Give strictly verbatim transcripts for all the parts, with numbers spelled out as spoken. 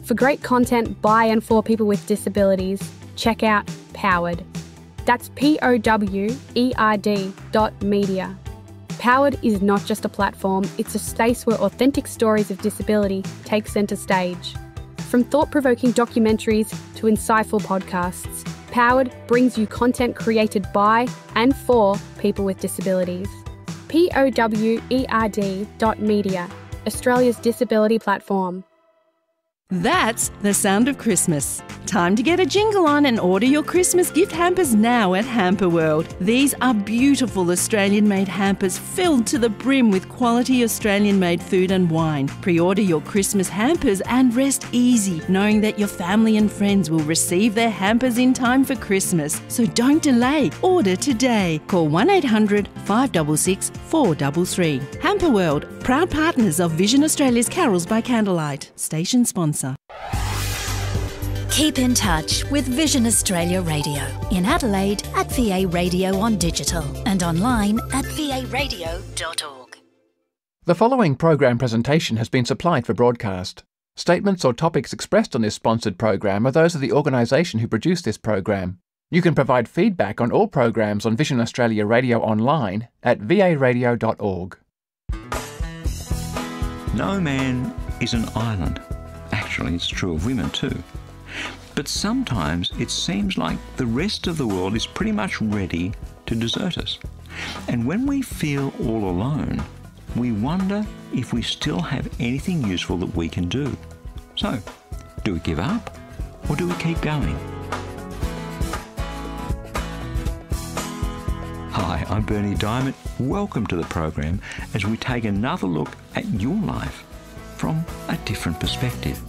For great content by and for people with disabilities, check out Powered. That's P O W E R D dot media. Powered is not just a platform, it's a space where authentic stories of disability take centre stage. From thought-provoking documentaries to insightful podcasts, Powered brings you content created by and for people with disabilities. P O W E R D dot media, Australia's disability platform. That's the sound of Christmas. Time to get a jingle on and order your Christmas gift hampers now at Hamper World. These are beautiful Australian-made hampers filled to the brim with quality Australian-made food and wine. Pre-order your Christmas hampers and rest easy, knowing that your family and friends will receive their hampers in time for Christmas. So don't delay. Order today. Call one eight hundred five six six four three three. Hamper World, proud partners of Vision Australia's Carols by Candlelight. Station sponsor. Keep in touch with Vision Australia Radio in Adelaide at V A Radio on digital and online at v a radio dot org. The following program presentation has been supplied for broadcast. Statements or topics expressed on this sponsored program are those of the organisation who produced this program. You can provide feedback on all programs on Vision Australia Radio online at v a radio dot org. No man is an island. Actually, it's true of women too. But sometimes it seems like the rest of the world is pretty much ready to desert us. And when we feel all alone, we wonder if we still have anything useful that we can do. So, do we give up or do we keep going? Hi, I'm Bernie Diamond. Welcome to the program as we take another look at your life from a different perspective.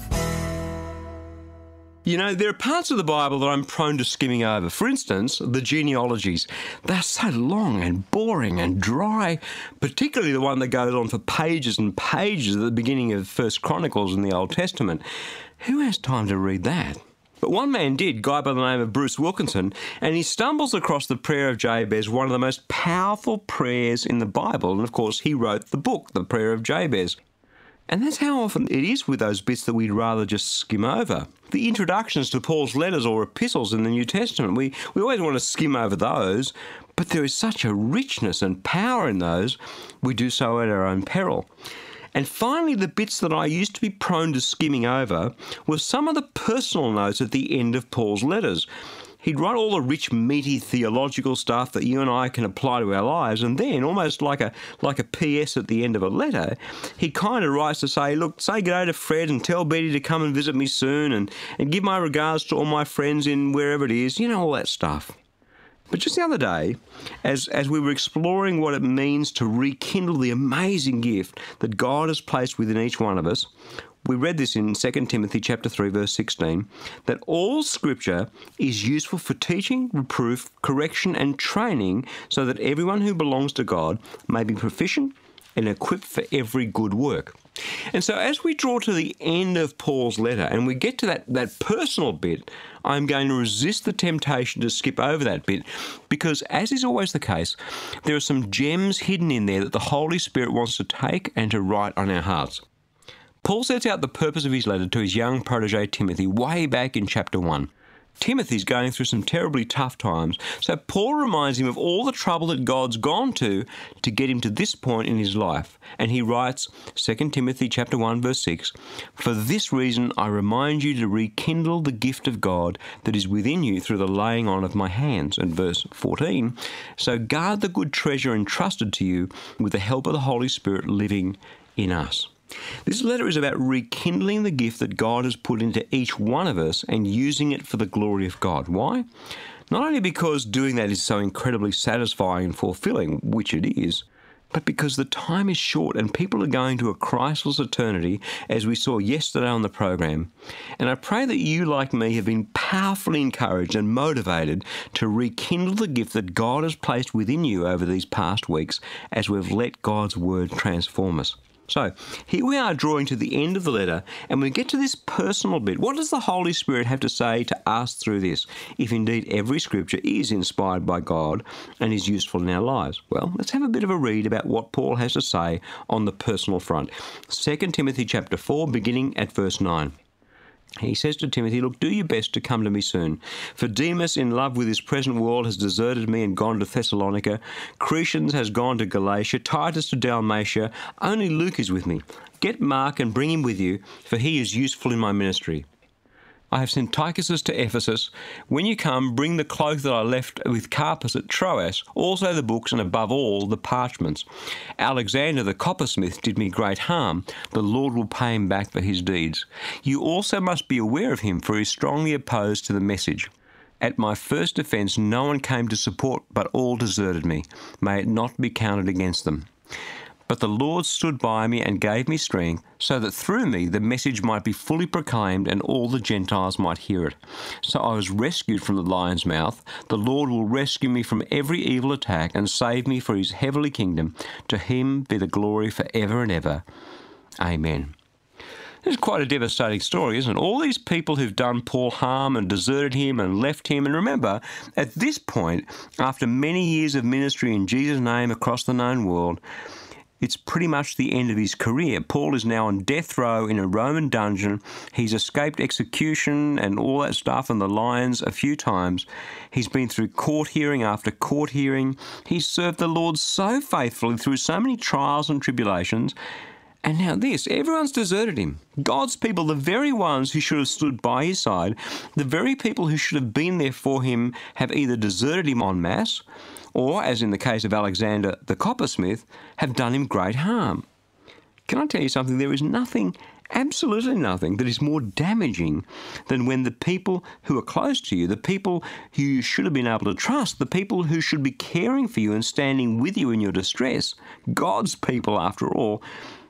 You know, there are parts of the Bible that I'm prone to skimming over. For instance, the genealogies. They're so long and boring and dry, particularly the one that goes on for pages and pages at the beginning of First Chronicles in the Old Testament. Who has time to read that? But one man did, a guy by the name of Bruce Wilkinson, and he stumbles across the prayer of Jabez, one of the most powerful prayers in the Bible. And of course, he wrote the book, The Prayer of Jabez. And that's how often it is with those bits that we'd rather just skim over. The introductions to Paul's letters or epistles in the New Testament, we, we always want to skim over those, but there is such a richness and power in those, we do so at our own peril. And finally, the bits that I used to be prone to skimming over were some of the personal notes at the end of Paul's letters. He'd write all the rich, meaty theological stuff that you and I can apply to our lives, and then, almost like a like a P S at the end of a letter, he kind of writes to say, look, say good day to Fred and tell Betty to come and visit me soon, and, and give my regards to all my friends in wherever it is, you know, all that stuff. But just the other day, as, as we were exploring what it means to rekindle the amazing gift that God has placed within each one of us, we read this in Second Timothy chapter three, verse sixteen, that all Scripture is useful for teaching, reproof, correction and training so that everyone who belongs to God may be proficient and equipped for every good work. And so as we draw to the end of Paul's letter and we get to that, that personal bit, I'm going to resist the temptation to skip over that bit because, as is always the case, there are some gems hidden in there that the Holy Spirit wants to take and to write on our hearts. Paul sets out the purpose of his letter to his young protege Timothy way back in chapter one. Timothy's going through some terribly tough times, so Paul reminds him of all the trouble that God's gone to to get him to this point in his life. And he writes, Second Timothy chapter one, verse six, "For this reason I remind you to rekindle the gift of God that is within you through the laying on of my hands." And verse fourteen, "So guard the good treasure entrusted to you with the help of the Holy Spirit living in us." This letter is about rekindling the gift that God has put into each one of us and using it for the glory of God. Why? Not only because doing that is so incredibly satisfying and fulfilling, which it is, but because the time is short and people are going to a Christless eternity, as we saw yesterday on the program. And I pray that you, like me, have been powerfully encouraged and motivated to rekindle the gift that God has placed within you over these past weeks as we've let God's Word transform us. So, here we are drawing to the end of the letter, and we get to this personal bit. What does the Holy Spirit have to say to us through this, if indeed every Scripture is inspired by God and is useful in our lives? Well, let's have a bit of a read about what Paul has to say on the personal front. Second Timothy chapter four, beginning at verse nine. He says to Timothy, look, do your best to come to me soon. For Demas, in love with his present world, has deserted me and gone to Thessalonica. Crescens has gone to Galatia, Titus to Dalmatia. Only Luke is with me. Get Mark and bring him with you, for he is useful in my ministry. I have sent Tychicus to Ephesus. When you come, bring the cloak that I left with Carpus at Troas, also the books, and above all, the parchments. Alexander the coppersmith did me great harm. The Lord will pay him back for his deeds. You also must be aware of him, for he is strongly opposed to the message. At my first defence, no one came to support, but all deserted me. May it not be counted against them. But the Lord stood by me and gave me strength, so that through me the message might be fully proclaimed and all the Gentiles might hear it. So I was rescued from the lion's mouth. The Lord will rescue me from every evil attack and save me for his heavenly kingdom. To him be the glory for ever and ever. Amen. This is quite a devastating story, isn't it? All these people who've done Paul harm and deserted him and left him. And remember, at this point, after many years of ministry in Jesus' name across the known world, it's pretty much the end of his career. Paul is now on death row in a Roman dungeon. He's escaped execution and all that stuff and the lions a few times. He's been through court hearing after court hearing. He's served the Lord so faithfully through so many trials and tribulations. And now this, everyone's deserted him. God's people, the very ones who should have stood by his side, the very people who should have been there for him, have either deserted him en masse, or, as in the case of Alexander the coppersmith, have done him great harm. Can I tell you something? There is nothing, absolutely nothing, that is more damaging than when the people who are close to you, the people who you should have been able to trust, the people who should be caring for you and standing with you in your distress, God's people after all,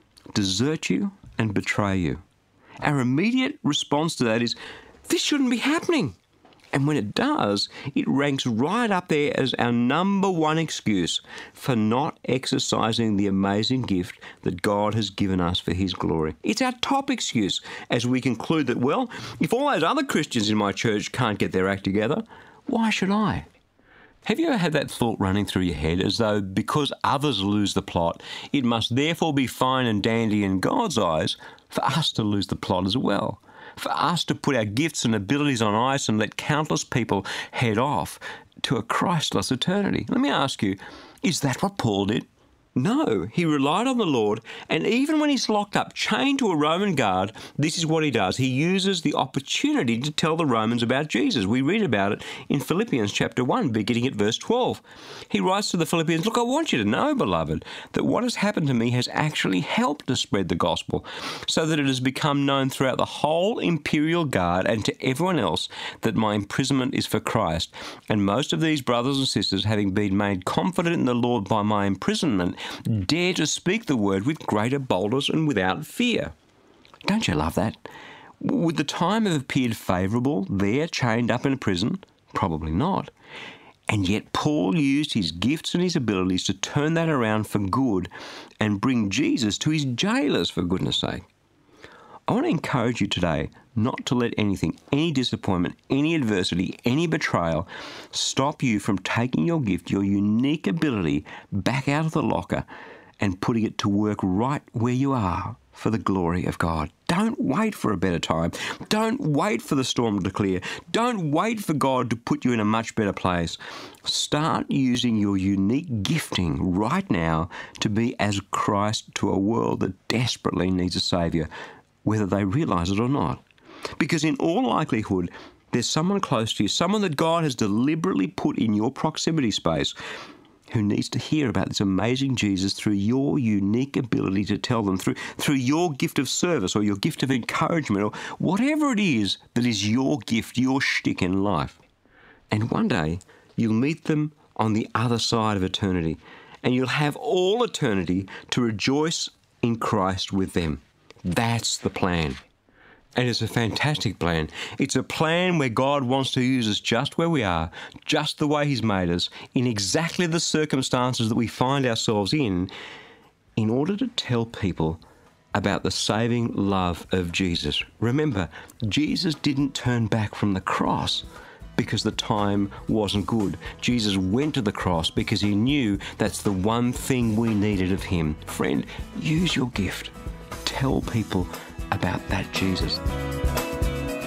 desert you and betray you. Our immediate response to that is, this shouldn't be happening. And when it does, it ranks right up there as our number one excuse for not exercising the amazing gift that God has given us for his glory. It's our top excuse as we conclude that, well, if all those other Christians in my church can't get their act together, why should I? Have you ever had that thought running through your head as though because others lose the plot, it must therefore be fine and dandy in God's eyes for us to lose the plot as well? For us to put our gifts and abilities on ice and let countless people head off to a Christless eternity. Let me ask you, is that what Paul did? No, he relied on the Lord, and even when he's locked up, chained to a Roman guard, this is what he does. He uses the opportunity to tell the Romans about Jesus. We read about it in Philippians chapter one, beginning at verse twelve. He writes to the Philippians, look, I want you to know, beloved, that what has happened to me has actually helped to spread the gospel, so that it has become known throughout the whole imperial guard and to everyone else that my imprisonment is for Christ. And most of these brothers and sisters, having been made confident in the Lord by my imprisonment, dare to speak the word with greater boldness and without fear. Don't you love that? Would the time have appeared favourable there, chained up in a prison? Probably not. And yet Paul used his gifts and his abilities to turn that around for good and bring Jesus to his jailers, for goodness sake. I want to encourage you today not to let anything, any disappointment, any adversity, any betrayal stop you from taking your gift, your unique ability, back out of the locker and putting it to work right where you are for the glory of God. Don't wait for a better time. Don't wait for the storm to clear. Don't wait for God to put you in a much better place. Start using your unique gifting right now to be as Christ to a world that desperately needs a Saviour, whether they realise it or not. Because in all likelihood, there's someone close to you, someone that God has deliberately put in your proximity space who needs to hear about this amazing Jesus through your unique ability to tell them, through, through your gift of service or your gift of encouragement or whatever it is that is your gift, your shtick in life. And one day, you'll meet them on the other side of eternity, and you'll have all eternity to rejoice in Christ with them. That's the plan. And it's a fantastic plan. It's a plan where God wants to use us just where we are, just the way he's made us, in exactly the circumstances that we find ourselves in, in order to tell people about the saving love of Jesus. Remember, Jesus didn't turn back from the cross because the time wasn't good. Jesus went to the cross because he knew that's the one thing we needed of him. Friend, use your gift. Tell people about that Jesus.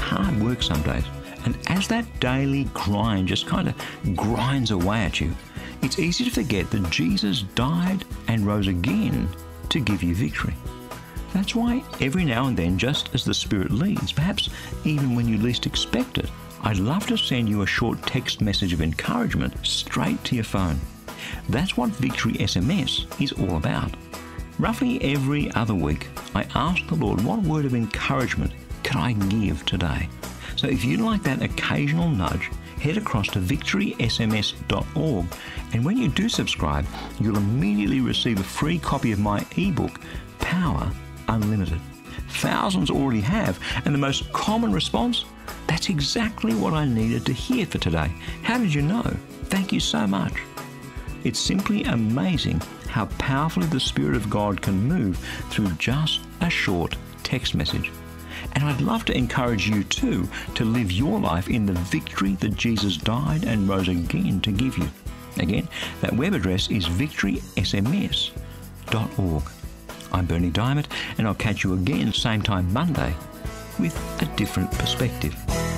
hard work some days. And as that daily grind just kind of grinds away at you, it's easy to forget that Jesus died and rose again to give you victory. That's why every now and then, just as the Spirit leads, perhaps even when you least expect it, I'd love to send you a short text message of encouragement straight to your phone. That's what Victory S M S is all about. Roughly every other week, I ask the Lord, what word of encouragement can I give today? So if you'd like that occasional nudge, head across to victory s m s dot org, and when you do subscribe, you'll immediately receive a free copy of my ebook, Power Unlimited. Thousands already have, and the most common response, that's exactly what I needed to hear for today. How did you know? Thank you so much. It's simply amazing how powerfully the Spirit of God can move through just a short text message. And I'd love to encourage you too to live your life in the victory that Jesus died and rose again to give you. Again, that web address is victory s m s dot org. I'm Bernie Diamond, and I'll catch you again same time Monday with a different perspective.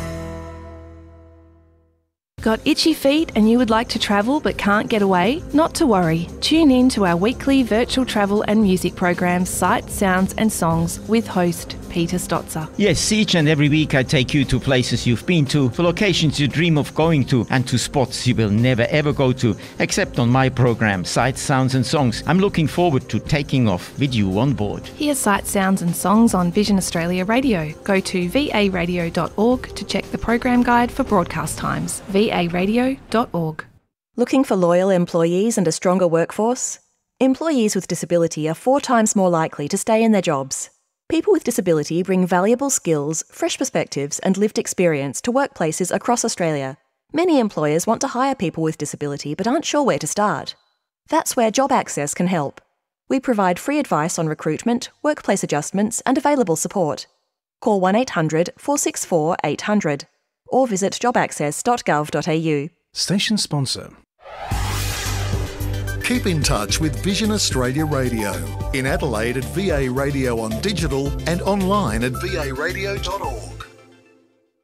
Got itchy feet and you would like to travel but can't get away? Not to worry. Tune in to our weekly virtual travel and music programs, Sights, Sounds and Songs with host Peter Stotzer. Yes, each and every week I take you to places you've been to, for locations you dream of going to, and to spots you will never ever go to, except on my program, Sights, Sounds and Songs. I'm looking forward to taking off with you on board. Hear Sights, Sounds and Songs on Vision Australia Radio. Go to v a radio dot org to check the program guide for broadcast times. v a radio dot org. Looking for loyal employees and a stronger workforce? Employees with disability are four times more likely to stay in their jobs. People with disability bring valuable skills, fresh perspectives and lived experience to workplaces across Australia. Many employers want to hire people with disability but aren't sure where to start. That's where Job Access can help. We provide free advice on recruitment, workplace adjustments and available support. Call one eight hundred four six four eight hundred or visit job access dot gov dot a u. Station sponsor. Keep in touch with Vision Australia Radio. In Adelaide at V A Radio on digital and online at v a radio dot org.